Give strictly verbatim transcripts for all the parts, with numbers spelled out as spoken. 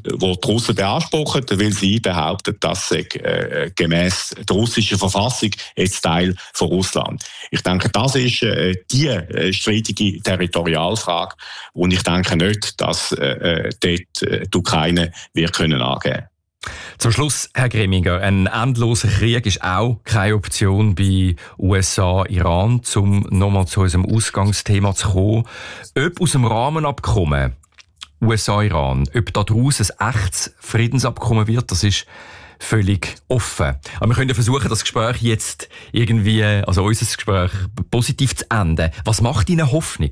wo die Russen beanspruchen, weil sie behaupten, dass sie äh, gemäß der russischen Verfassung jetzt Teil von Russland. Ich denke, das ist äh, die äh, streitige Territorialfrage und ich denke nicht, dass äh, dort äh, die Ukraine wir können angeben. Zum Schluss, Herr Grimminger, ein endloser Krieg ist auch keine Option bei U S A, Iran, um nochmal zu unserem Ausgangsthema zu kommen. Ob aus dem Rahmenabkommen U S A, Iran, ob daraus ein echtes Friedensabkommen wird, das ist völlig offen. Aber wir können ja versuchen, das Gespräch jetzt irgendwie, also unser Gespräch, positiv zu enden. Was macht Ihnen Hoffnung?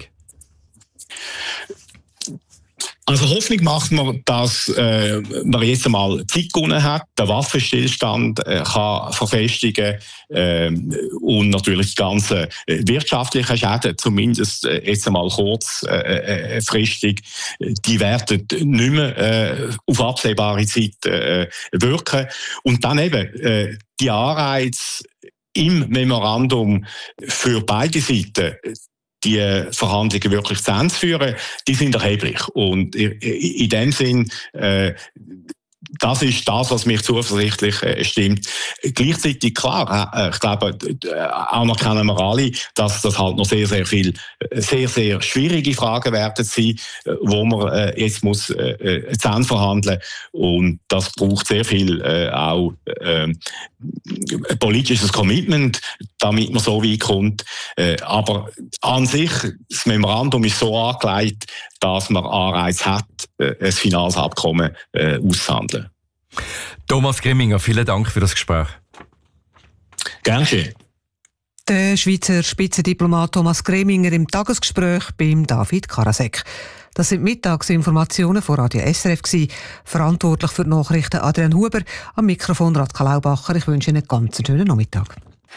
Also Hoffnung macht man, dass äh, man jetzt einmal Zeit gewonnen hat, den Waffenstillstand äh, kann verfestigen äh, und natürlich die ganzen äh, wirtschaftlichen Schäden, zumindest äh, jetzt einmal kurzfristig, äh, die werden nicht mehr äh, auf absehbare Zeit äh, wirken. Und dann eben äh, die Anreize im Memorandum für beide Seiten, die Verhandlungen wirklich zu Ende führen, die sind erheblich. Und in dem Sinn, äh, das ist das, was mich zuversichtlich äh, stimmt. Gleichzeitig, klar, äh, ich glaube, äh, anerkennen wir alle, dass das halt noch sehr, sehr viel, sehr, sehr schwierige Fragen werden sein, äh, wo man äh, jetzt muss äh, zu Ende verhandeln. Und das braucht sehr viel äh, auch äh, politisches Commitment, damit man so weit kommt. Äh, aber an sich, das Memorandum ist so angelegt, dass man Anreiz hat, äh, ein finales Abkommen äh, auszuhandeln. Thomas Grimminger, vielen Dank für das Gespräch. Gern geschehen. Der Schweizer Spitzendiplomat Thomas Grimminger im Tagesgespräch beim David Karasek. Das sind Mittagsinformationen von Radio S R F gewesen. Verantwortlich für die Nachrichten Adrian Huber, am Mikrofon Radka Laubacher. Ich wünsche Ihnen einen ganz schönen Nachmittag.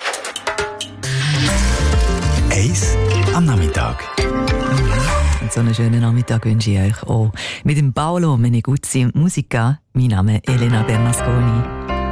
Eis am Nachmittag. Und so einen schönen Nachmittag wünsche ich euch auch. Mit dem Paolo Meneguzzi und Musica. Mein Name ist Elena Bernasconi.